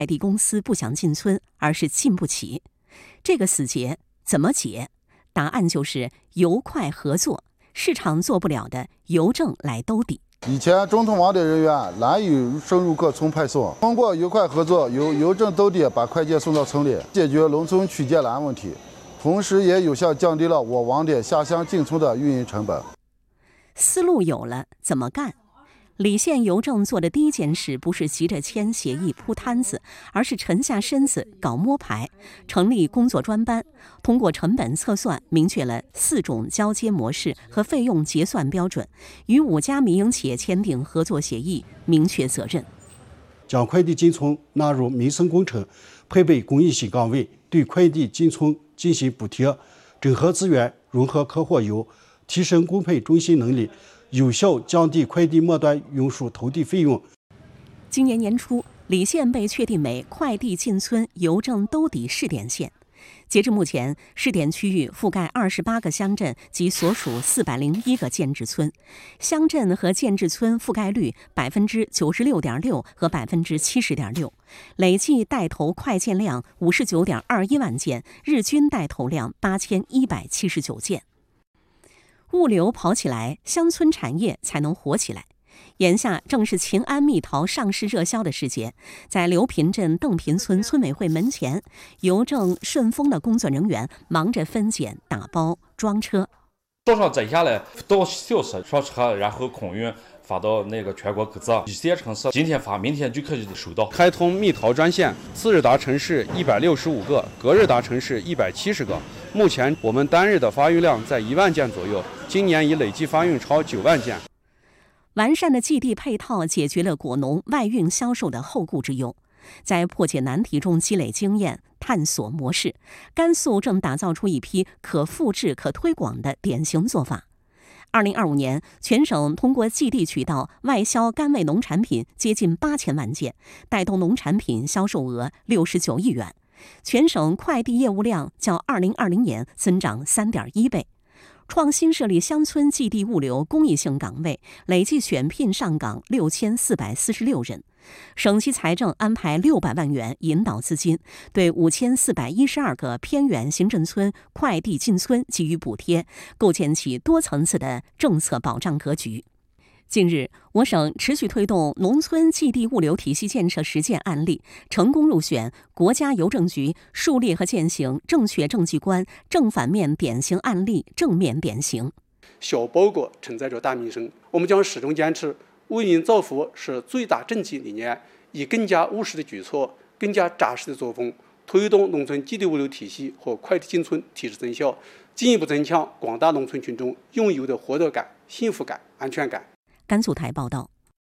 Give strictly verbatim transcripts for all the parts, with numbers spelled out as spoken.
快递公司不想进村，而是进不起。这个死结怎么解？答案就是邮快合作，市场做不了的，邮政来兜底。 以前中通网点人员难以深入各村派送，通过邮快合作，由邮政兜底把快件送到村里，解决农村取件难问题，同时也有效降低了我网点下乡进村的运营成本。 思路有了，怎么干？澧县邮政做的第一件事不是急着签协议铺摊子，而是沉下身子搞摸排，成立工作专班，通过成本测算明确了四种交接模式和费用结算标准，与五家民营企业签订合作协议，明确责任。 将快递进村纳入民生工程，配备公益性岗位，对快递进村进行补贴，整合资源，融合客货邮，提升供配中心能力，有效降低快递末端运输投递费用。 今年年初，澧县被确定为快递进村邮政兜底试点县。截至目前，试点区域覆盖二十八个乡镇及所属四百零一个建制村，乡镇和建制村覆盖率百分之九十六点六和百分之七十点六，累计带投快件量五十九点二一万件，日均带投量八千一百七十九件。物流跑起来，乡村产业才能活起来。眼下正是秦安蜜桃上市热销的时节，在刘坪镇邓坪村村委会门前，邮政顺丰的工作人员忙着分拣、打包、装车。 早上摘下来到小车上车，然后空运发到那个全国各自一线城市，今天发，明天就可以收到。 开通蜜桃专线，次日达城市一百六十五个，隔日达城市一百七十个。目前我们单日的发运量在一万件左右，今年已累计发运超九万件。 完善的寄递配套解决了果农外运销售的后顾之忧。在破解难题中积累经验，探索模式，甘肃正打造出一批可复制、可推广的典型做法。二零二五年，全省通过寄递渠道外销甘味农产品接近八千万件，带动农产品销售额六十九亿元。全省快递业务量较二零二零年增长三点一倍。创新设立乡村寄递物流公益性岗位，累计选聘上岗六千四百四十六人。省级财政安排六百万元引导资金，对五千四百一十二个偏远行政村快递进村给予补贴，构建起多层次的政策保障格局。近日，我省持续推动农村寄递物流体系建设实践案例，成功入选国家邮政局树立和践行正确政绩观正反面典型案例正面典型。 小包裹承载着大民生，我们将始终坚持为民造福是最大政绩理念，以更加务实的举措、更加扎实的作风，推动农村寄递物流体系和快递进村提质增效，进一步增强广大农村群众用邮的获得感、幸福感、安全感。 甘肃台报道。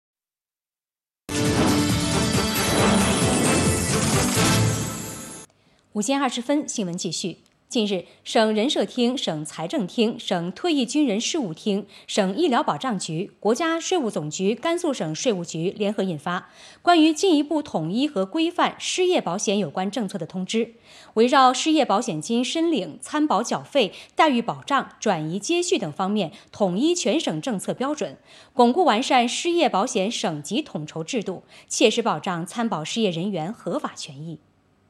午间二十分，新闻继续。近日，省人社厅、省财政厅、省退役军人事务厅、省医疗保障局、国家税务总局、甘肃省税务局联合印发关于进一步统一和规范失业保险有关政策的通知，围绕失业保险金申领、参保缴费、待遇保障、转移接续等方面统一全省政策标准，巩固完善失业保险省级统筹制度，切实保障参保失业人员合法权益。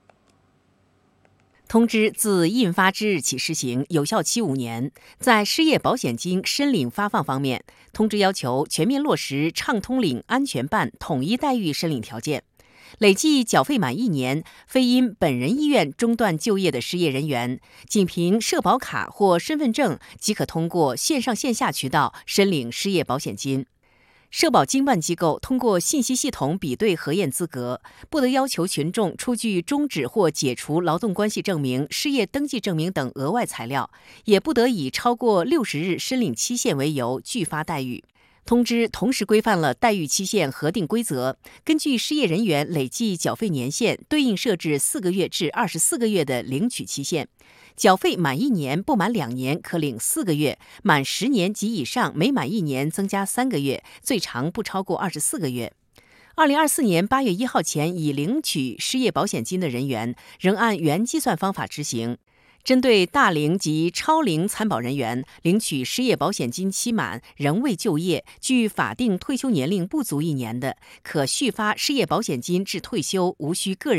通知自印发之日起施行，有效期五年。在失业保险金申领发放方面，通知要求全面落实畅通领、安全办统一待遇申领条件。累计缴费满一年，非因本人意愿中断就业的失业人员，仅凭社保卡或身份证即可通过线上线下渠道申领失业保险金。社保经办机构通过信息系统比对核验资格，不得要求群众出具终止或解除劳动关系证明、失业登记证明等额外材料，也不得以超过六十日申领期限为由拒发待遇。通知同时规范了待遇期限核定规则，根据失业人员累计缴费年限，对应设置四个月至二十四个月的领取期限。缴费满一年不满两年可领四个月，满十年及以上每满一年增加三个月，最长不超过二十四个月。二零二四年八月一号前已领取失业保险金的人员，仍按原计算方法执行。针对大龄及超龄参保人员，领取失业保险金期满仍未就业、距法定退休年龄不足一年的，可续发失业保险金至退休，无需个人